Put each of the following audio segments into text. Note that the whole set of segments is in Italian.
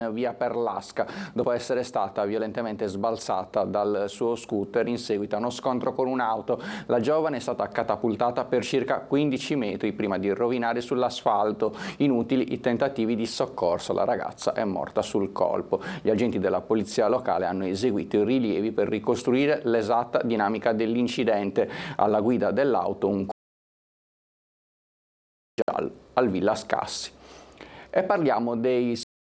via Perlasca dopo essere stata violentemente sbalzata dal suo scooter in seguito a uno scontro con un'auto. La giovane è stata catapultata per circa 15 metri prima di rovinare sull'asfalto. Inutili i tentativi di soccorso, la ragazza è morta sul colpo. Gli agenti della polizia locale hanno eseguito i rilievi per ricostruire l'esatta dinamica dell'incidente. Alla guida dell'auto un al Villa Scassi. E parliamo dei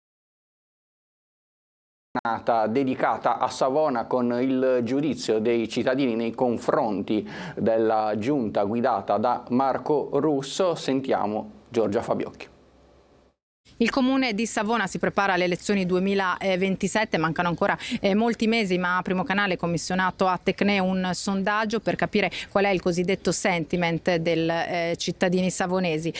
dedicata a Savona con il giudizio dei cittadini nei confronti della giunta guidata da Marco Russo. Sentiamo Giorgia Fabiocchi. Il comune di Savona si prepara alle elezioni 2027, mancano ancora molti mesi, ma Primo Canale ha commissionato a Tecne un sondaggio per capire qual è il cosiddetto sentiment dei cittadini savonesi.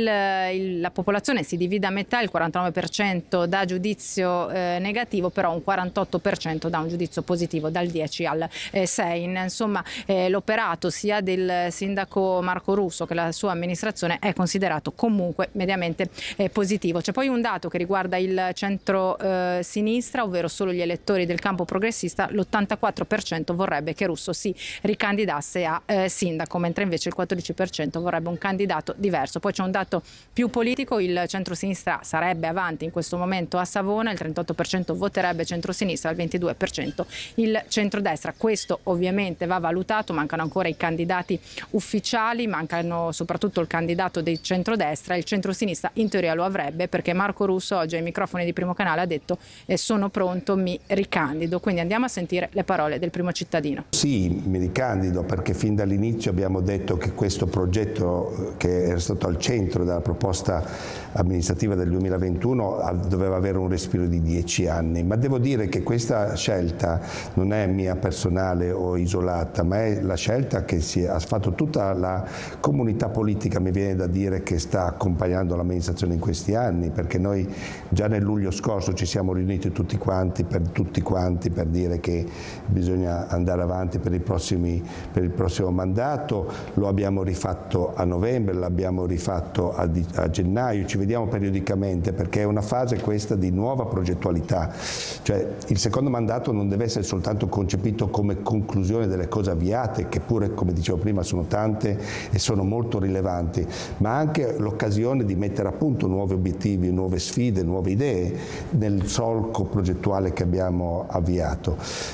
La popolazione si divide a metà, il 49% dà giudizio negativo, però un 48% dà un giudizio positivo, dal 10 al 6. Insomma, l'operato sia del sindaco Marco Russo che la sua amministrazione è considerato comunque mediamente positivo. C'è poi un dato che riguarda il centro-sinistra, ovvero solo gli elettori del campo progressista. L'84% vorrebbe che Russo si ricandidasse a sindaco, mentre invece il 14% vorrebbe un candidato diverso. Poi c'è un dato più politico: il centro-sinistra sarebbe avanti in questo momento a Savona, il 38% voterebbe centro-sinistra, il 22% il centrodestra. Questo ovviamente va valutato, mancano ancora i candidati ufficiali, mancano soprattutto il candidato del centrodestra. Il centro-sinistra in teoria lo avrebbe, perché Marco Russo oggi ai microfoni di Primo Canale ha detto sono pronto, mi ricandido. Quindi andiamo a sentire le parole del primo cittadino. Sì, mi ricandido perché fin dall'inizio abbiamo detto che questo progetto, che era stato al centro della proposta amministrativa del 2021, doveva avere un respiro di 10 anni, ma devo dire che questa scelta non è mia personale o isolata, ma è la scelta che ha fatto tutta la comunità politica, mi viene da dire, che sta accompagnando l'amministrazione in questi anni, perché noi già nel luglio scorso ci siamo riuniti tutti quanti per dire che bisogna andare avanti per il prossimo mandato. Lo abbiamo rifatto a novembre, l'abbiamo rifatto a gennaio, ci vediamo periodicamente perché è una fase questa di nuova progettualità, cioè il secondo mandato non deve essere soltanto concepito come conclusione delle cose avviate, che pure, come dicevo prima, sono tante e sono molto rilevanti, ma anche l'occasione di mettere a punto nuovi obiettivi, nuove sfide, nuove idee nel solco progettuale che abbiamo avviato.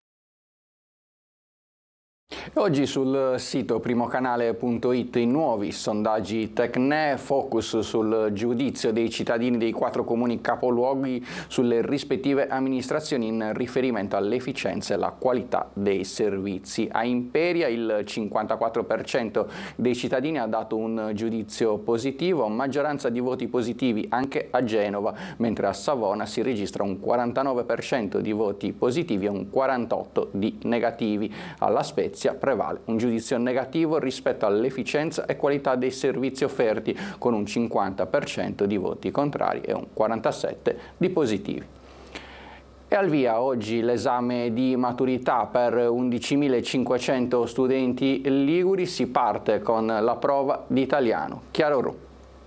Oggi sul sito primocanale.it i nuovi sondaggi Tecne, focus sul giudizio dei cittadini dei 4 comuni capoluoghi sulle rispettive amministrazioni in riferimento all'efficienza e alla qualità dei servizi. A Imperia il 54% dei cittadini ha dato un giudizio positivo, maggioranza di voti positivi anche a Genova, mentre a Savona si registra un 49% di voti positivi e un 48% di negativi. Alla Spezia prevale un giudizio negativo rispetto all'efficienza e qualità dei servizi offerti, con un 50% di voti contrari e un 47% di positivi. E al via oggi l'esame di maturità per 11.500 studenti liguri. Si parte con la prova di italiano. Chiaro Ru.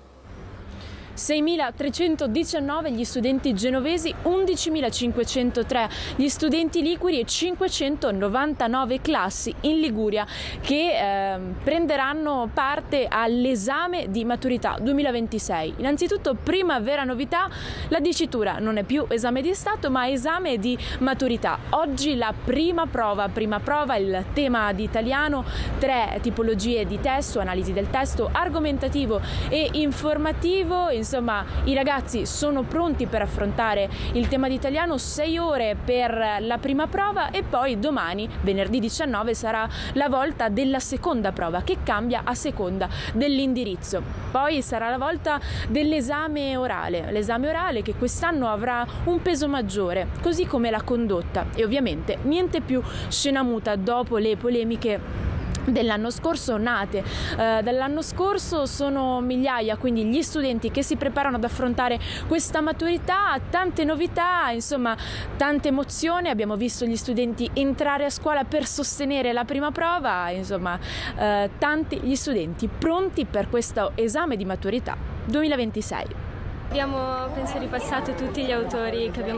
6.319 gli studenti genovesi, 11.503 gli studenti liguri e 599 classi in Liguria che prenderanno parte all'esame di maturità 2026. Innanzitutto, prima vera novità, la dicitura non è più esame di Stato ma esame di maturità. Oggi la prima prova, il tema di italiano, 3 tipologie di testo: analisi del testo, argomentativo e informativo. Insomma, i ragazzi sono pronti per affrontare il tema di italiano, 6 ore per la prima prova, e poi domani, venerdì 19, sarà la volta della seconda prova, che cambia a seconda dell'indirizzo. Poi sarà la volta dell'esame orale, che quest'anno avrà un peso maggiore, così come la condotta, e ovviamente niente più scena muta dopo le polemiche dell'anno scorso nate. Dall'anno scorso sono migliaia quindi gli studenti che si preparano ad affrontare questa maturità, tante novità, insomma tante emozioni. Abbiamo visto gli studenti entrare a scuola per sostenere la prima prova, insomma tanti gli studenti pronti per questo esame di maturità 2026. Abbiamo, penso, ripassato tutti gli autori che abbiamo